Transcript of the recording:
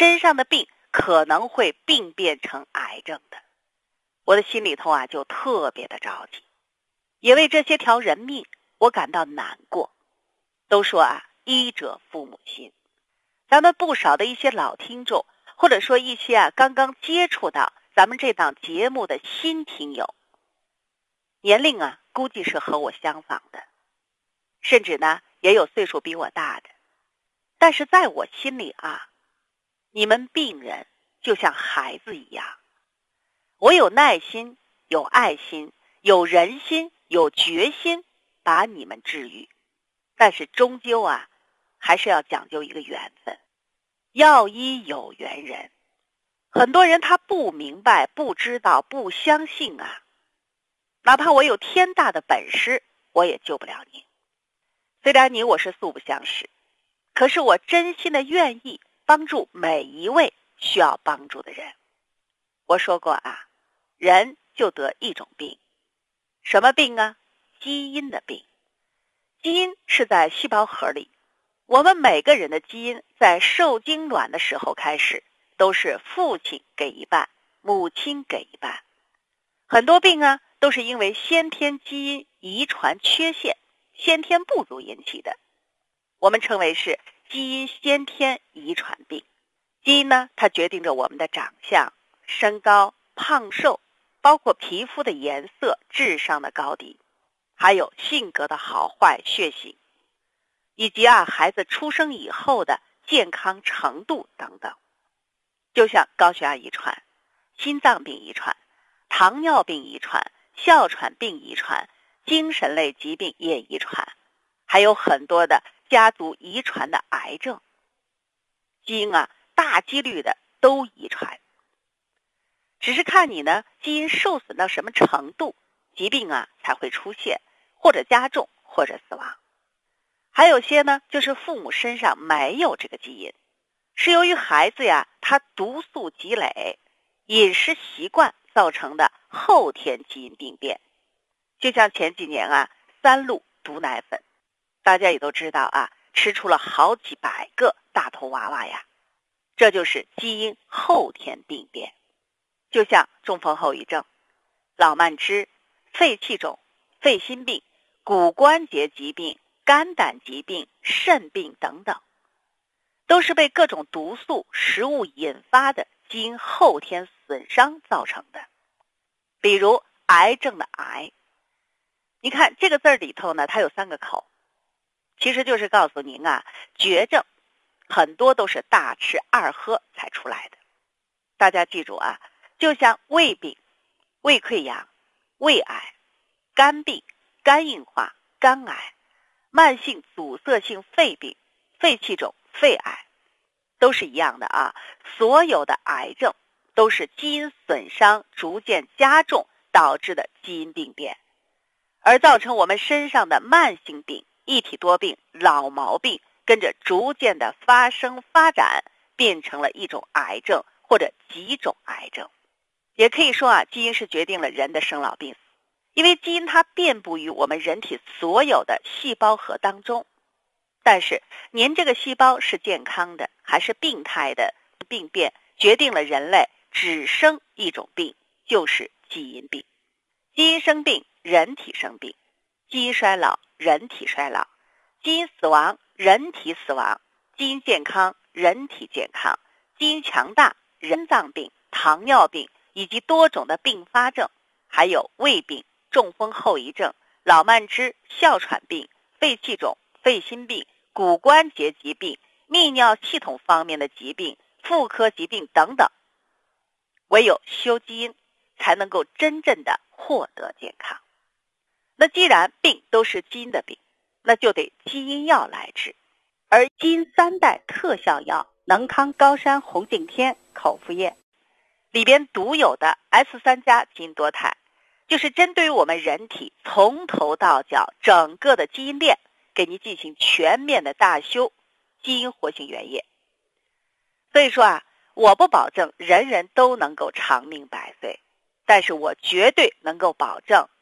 身上的病可能会病变成癌症的。我的心里头啊就特别的着急，也为这些条人命我感到难过。都说啊，医者父母心。咱们不少的一些老听众，或者说一些刚刚接触到咱们这档节目的新听友，年龄估计是和我相仿的，甚至呢也有岁数比我大的。但是在我心里你们病人就像孩子一样，我有耐心，有爱心，有人心，有决心把你们治愈。但是终究还是要讲究一个缘分，药医有缘人。很多人他不明白，不知道，不相信哪怕我有天大的本事，我也救不了你。虽然我是素不相识，可是我真心的愿意帮助每一位需要帮助的人。我说过人就得一种病。什么病基因的病。基因是在细胞核里，我们每个人的基因在受精卵的时候开始都是父亲给一半，母亲给一半。很多病都是因为先天基因遗传缺陷、先天不足引起的，我们称为是基因先天遗传病。基因它决定着我们的长相、身高、胖瘦，包括皮肤的颜色、智商的高低，还有性格的好坏、血型，以及孩子出生以后的健康程度等等。就像高血压遗传、心脏病遗传、糖尿病遗传、哮喘病遗传、精神类疾病也遗传，还有很多的家族遗传的癌症，基因大几率的都遗传。只是看你基因受损到什么程度，疾病才会出现，或者加重，或者死亡。还有些就是父母身上没有这个基因，是由于孩子他毒素积累、饮食习惯造成的后天基因病变。就像前几年3鹿毒奶粉，大家也都知道吃出了好几百个大头娃娃呀，这就是基因后天病变。就像中风后遗症、老慢支、肺气肿、肺心病、骨关节疾病、肝胆疾病、肾病等等，都是被各种毒素、食物引发的基因后天损伤造成的。比如癌症的癌，你看这个字里头它有3个口，其实就是告诉您绝症很多都是大吃二喝才出来的。大家记住就像胃病、胃溃疡、胃癌、肝病、肝硬化、肝癌、慢性阻塞性肺病、肺气肿、肺癌，都是一样的所有的癌症都是基因损伤逐渐加重导致的基因病变，而造成我们身上的慢性病、一体多病、老毛病跟着逐渐的发生发展，变成了一种癌症或者几种癌症。也可以说基因是决定了人的生老病死，因为基因它遍布于我们人体所有的细胞核当中。但是您这个细胞是健康的还是病态的，病变决定了人类只生一种病，就是基因病。基因生病，人体生病；基因衰老，人体衰老；基因死亡，人体死亡；基因健康，人体健康；基因强大，心脏病、糖尿病以及多种的并发症，还有胃病、中风后遗症、老慢支、哮喘病、肺气肿、肺心病、骨关节疾病、泌尿系统方面的疾病、妇科疾病等等。唯有修基因才能够真正的获得健康。那既然病都是基因的病，那就得基因药来治。而基因3代特效药能康高山红景天口服液里边独有的 S3 加基因多肽，就是针对于我们人体从头到脚整个的基因链，给您进行全面的大修基因活性原液。所以说我不保证人人都能够长命100岁，但是我绝对能够保证